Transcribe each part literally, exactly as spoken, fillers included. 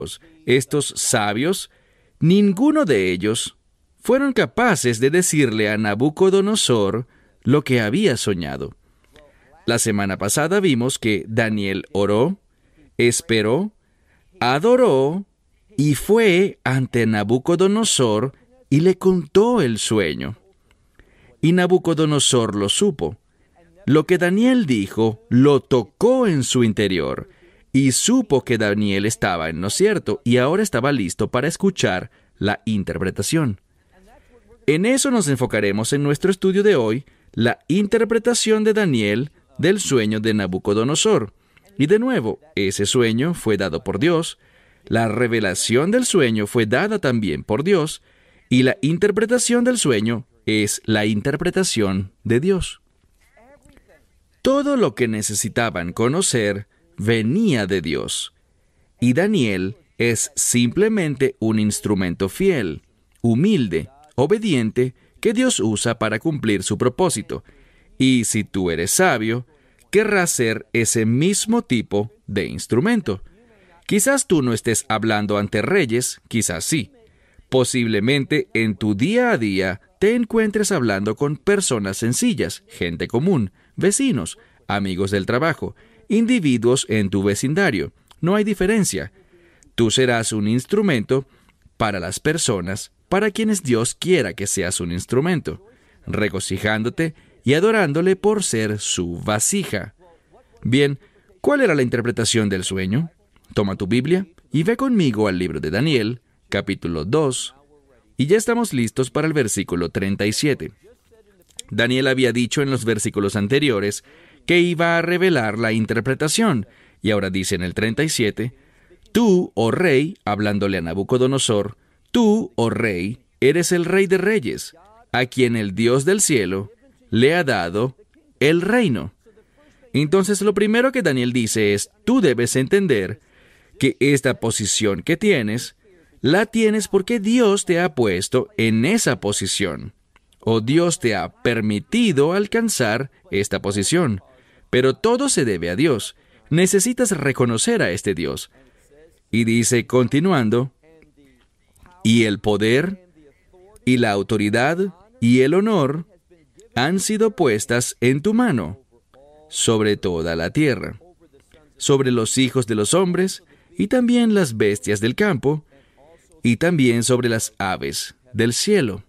estos sabios, ninguno de ellos fueron capaces de decirle a Nabucodonosor lo que había soñado. La semana pasada vimos que Daniel oró, esperó, adoró y fue ante Nabucodonosor y le contó el sueño. Y Nabucodonosor lo supo. Lo que Daniel dijo lo tocó en su interior y supo que Daniel estaba en lo cierto y ahora estaba listo para escuchar la interpretación. En eso nos enfocaremos en nuestro estudio de hoy, la interpretación de Daniel del sueño de Nabucodonosor. Y de nuevo, ese sueño fue dado por Dios, la revelación del sueño fue dada también por Dios, y la interpretación del sueño es la interpretación de Dios. Todo lo que necesitaban conocer venía de Dios, y Daniel es simplemente un instrumento fiel, humilde, obediente, que Dios usa para cumplir su propósito. Y si tú eres sabio, querrás ser ese mismo tipo de instrumento. Quizás tú no estés hablando ante reyes, quizás sí. Posiblemente en tu día a día te encuentres hablando con personas sencillas, gente común, vecinos, amigos del trabajo, individuos en tu vecindario. No hay diferencia. Tú serás un instrumento para las personas para quienes Dios quiera que seas un instrumento, regocijándote y adorándole por ser su vasija. Bien, ¿cuál era la interpretación del sueño? Toma tu Biblia y ve conmigo al libro de Daniel, capítulo dos, y ya estamos listos para el versículo treinta y siete. Daniel había dicho en los versículos anteriores que iba a revelar la interpretación, y ahora dice en el treinta y siete, «Tú, oh rey», hablándole a Nabucodonosor, «tú, oh rey, eres el rey de reyes, a quien el Dios del cielo le ha dado el reino». Entonces lo primero que Daniel dice es, tú debes entender que esta posición que tienes, la tienes porque Dios te ha puesto en esa posición, o Dios te ha permitido alcanzar esta posición. Pero todo se debe a Dios. Necesitas reconocer a este Dios. Y dice, continuando, «Y el poder, y la autoridad, y el honor han sido puestas en tu mano, sobre toda la tierra, sobre los hijos de los hombres, y también las bestias del campo, y también sobre las aves del cielo.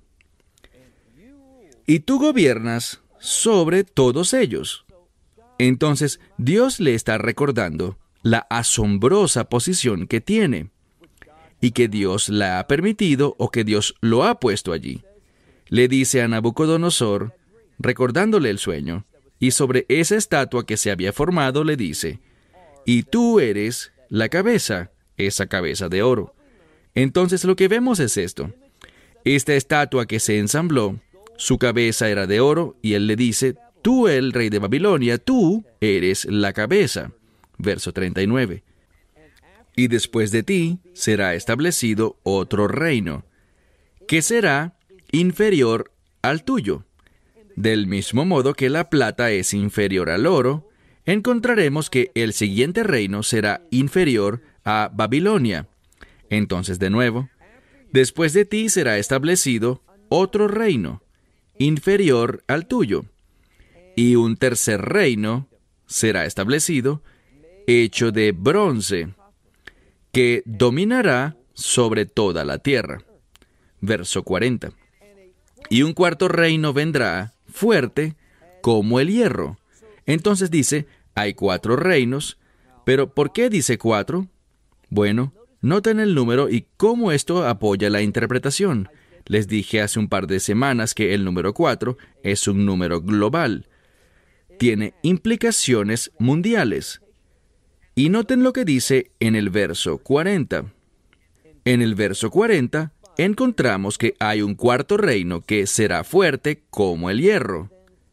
Y tú gobiernas sobre todos ellos». Entonces, Dios le está recordando la asombrosa posición que tiene, y que Dios la ha permitido o que Dios lo ha puesto allí. Le dice a Nabucodonosor, recordándole el sueño, y sobre esa estatua que se había formado le dice, «Y tú eres la cabeza, esa cabeza de oro». Entonces lo que vemos es esto. Esta estatua que se ensambló, su cabeza era de oro, y él le dice, «Tú, el rey de Babilonia, tú eres la cabeza». Verso treinta y nueve. «Y después de ti será establecido otro reino, que será inferior al tuyo. Del mismo modo que la plata es inferior al oro, encontraremos que el siguiente reino será inferior a Babilonia». Entonces, de nuevo, «Después de ti será establecido otro reino, inferior al tuyo. Y un tercer reino será establecido, hecho de bronce, que dominará sobre toda la tierra». Verso cuarenta. «Y un cuarto reino vendrá, fuerte como el hierro». Entonces dice, hay cuatro reinos, pero ¿por qué dice cuatro? Bueno, noten el número y cómo esto apoya la interpretación. Les dije hace un par de semanas que el número cuatro es un número global. Tiene implicaciones mundiales. Y noten lo que dice en el verso cuarenta. En el verso cuarenta encontramos que hay un cuarto reino que será fuerte como el hierro.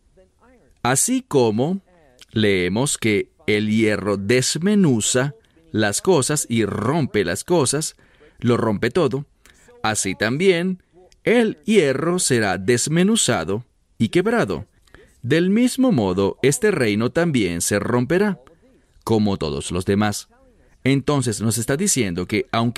Así como leemos que el hierro desmenuza las cosas y rompe las cosas, lo rompe todo, así también el hierro será desmenuzado y quebrado. Del mismo modo, este reino también se romperá, como todos los demás. Entonces nos está diciendo que aunque